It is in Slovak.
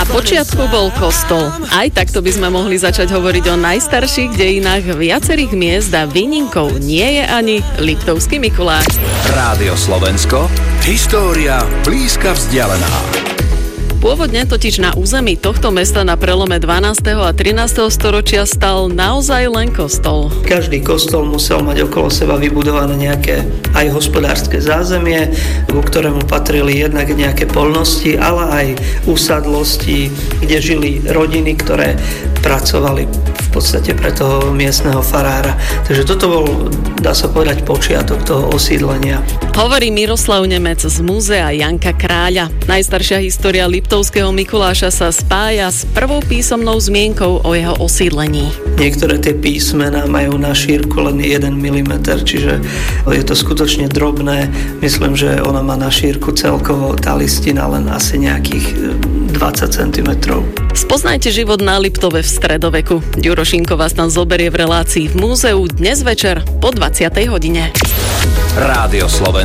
Počiatku bol kostol. Aj takto by sme mohli začať hovoriť o najstarších dejinách viacerých miest a výnimkou nie je ani Liptovský Mikuláš. Rádio Slovensko, história blízka vzdialená. Pôvodne totiž na území tohto mesta na prelome 12. a 13. storočia stal naozaj len kostol. Každý kostol musel mať okolo seba vybudované nejaké aj hospodárske zázemie, ku ktorému patrili jednak nejaké poľnosti, ale aj usadlosti, kde žili rodiny, ktoré pracovali v podstate pre toho miestneho farára. Takže toto bol, dá sa povedať, počiatok toho osídlenia. Hovorí Miroslav Nemec z múzea Janka Kráľa. Najstaršia história Liptovského Mikuláša sa spája s prvou písomnou zmienkou o jeho osídlení. Niektoré tie písmená majú na šírku len 1 mm, čiže je to skutočne drobné. Myslím, že ona má na šírku celkovo tá listina len asi nejakých 20 cm. Spoznajte život na Liptove v stredoveku. Ďuro Šinko vás tam zoberie v relácii v múzeu dnes večer po 20. hodine. Rádio Slovensko.